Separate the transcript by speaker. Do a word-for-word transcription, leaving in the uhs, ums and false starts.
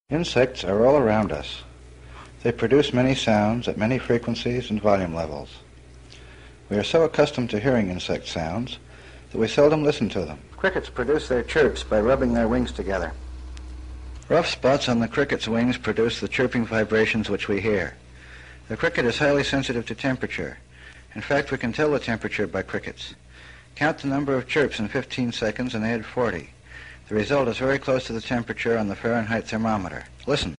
Speaker 1: Insects are all around us. They produce many sounds at many frequencies and volume levels. We are so accustomed to hearing insect sounds that we seldom listen to them. Crickets produce their chirps by rubbing their wings together. Rough spots on the cricket's wings produce the chirping vibrations which we hear. The cricket is highly sensitive to temperature. In fact, we can tell the temperature by crickets. Count the number of chirps in fifteen seconds and add forty. The result is very close to the temperature on the Fahrenheit thermometer. Listen.